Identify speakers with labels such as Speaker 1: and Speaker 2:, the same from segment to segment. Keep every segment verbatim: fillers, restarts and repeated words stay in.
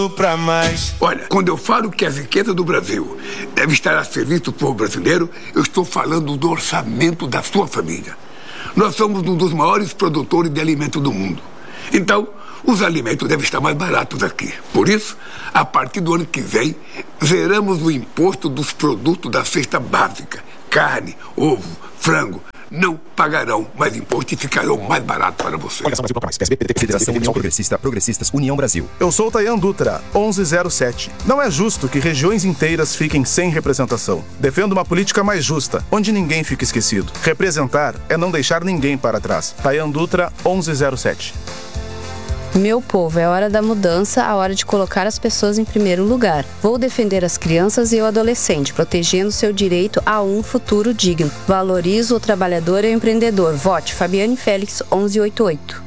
Speaker 1: Pra mais.
Speaker 2: Olha, quando eu falo que a riqueza do Brasil deve estar a serviço do povo brasileiro, eu estou falando do orçamento da sua família. Nós somos um dos maiores produtores de alimento do mundo. Então, os alimentos devem estar mais baratos aqui. Por isso, a partir do ano que vem, zeramos o imposto dos produtos da cesta básica. Carne, ovo, frango. Não pagarão mais imposto e ficarão mais baratos para você.
Speaker 3: Federação União Progressista, Progressistas União Brasil.
Speaker 4: Eu sou Tayan Dutra, onze zero sete. Não é justo que regiões inteiras fiquem sem representação. Defendo uma política mais justa, onde ninguém fica esquecido. Representar é não deixar ninguém para trás. Tayan Dutra, onze zero sete.
Speaker 5: Meu povo, é hora da mudança, a hora de colocar as pessoas em primeiro lugar. Vou defender as crianças e o adolescente, protegendo seu direito a um futuro digno. Valorizo o trabalhador e o empreendedor. Vote Fabiane Félix, onze oitenta e oito.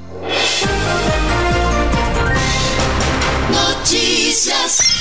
Speaker 6: Notícias.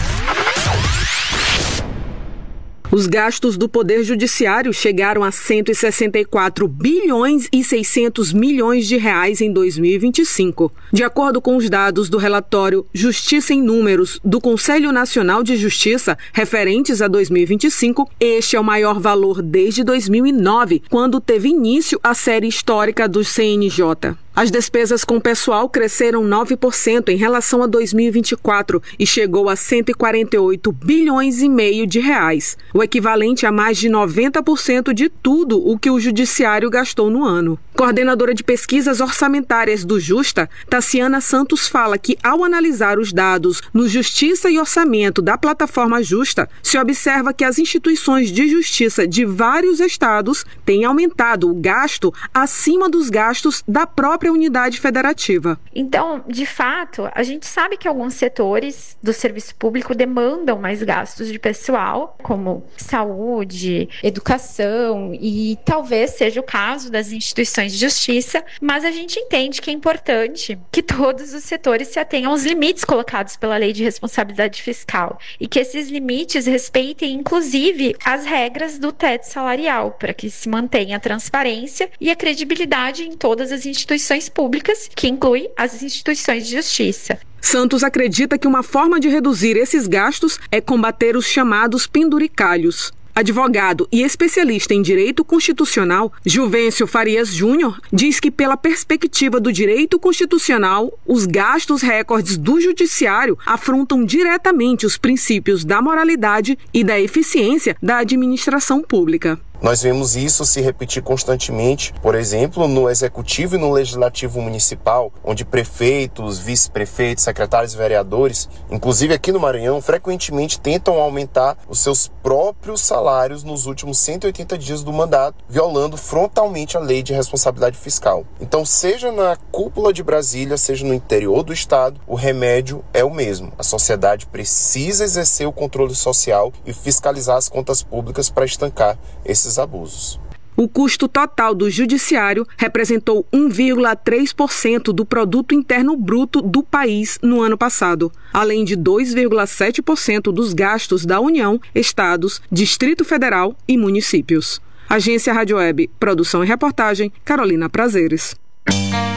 Speaker 7: Os gastos do Poder Judiciário chegaram a cento e sessenta e quatro bilhões e seiscentos milhões de reais em dois mil e vinte e cinco. De acordo com os dados do relatório Justiça em Números do Conselho Nacional de Justiça, referentes a dois mil e vinte e cinco, este é o maior valor desde dois mil e nove, quando teve início a série histórica do C N J. As despesas com pessoal cresceram nove por cento em relação a dois mil e vinte e quatro e chegou a cento e quarenta e oito bilhões e meio de reais, o equivalente a mais de noventa por cento de tudo o que o Judiciário gastou no ano. Coordenadora de pesquisas orçamentárias do Justa, Taciana Santos, fala que, ao analisar os dados no Justiça e Orçamento da plataforma Justa, se observa que as instituições de justiça de vários estados têm aumentado o gasto acima dos gastos da própria unidade federativa.
Speaker 8: Então, de fato, a gente sabe que alguns setores do serviço público demandam mais gastos de pessoal, como saúde, educação, e talvez seja o caso das instituições de justiça, mas a gente entende que é importante que todos os setores se atenham aos limites colocados pela Lei de Responsabilidade Fiscal e que esses limites respeitem, inclusive, as regras do teto salarial, para que se mantenha a transparência e a credibilidade em todas as instituições públicas, que inclui as instituições de justiça.
Speaker 7: Santos acredita que uma forma de reduzir esses gastos é combater os chamados penduricalhos. Advogado e especialista em direito constitucional, Juvencio Farias Júnior diz que, pela perspectiva do direito constitucional, os gastos recordes do judiciário afrontam diretamente os princípios da moralidade e da eficiência da administração pública.
Speaker 9: Nós vemos isso se repetir constantemente, por exemplo, no Executivo e no Legislativo Municipal, onde prefeitos, vice-prefeitos, secretários e vereadores, inclusive aqui no Maranhão, frequentemente tentam aumentar os seus próprios salários nos últimos cento e oitenta dias do mandato, violando frontalmente a Lei de Responsabilidade Fiscal. Então, seja na cúpula de Brasília, seja no interior do Estado, o remédio é o mesmo. A sociedade precisa exercer o controle social e fiscalizar as contas públicas para estancar esses abusos.
Speaker 7: O custo total do judiciário representou um vírgula três por cento do produto interno bruto do país no ano passado, além de dois vírgula sete por cento dos gastos da União, estados, Distrito Federal e municípios. Agência Rádio Web, produção e reportagem, Carolina Prazeres.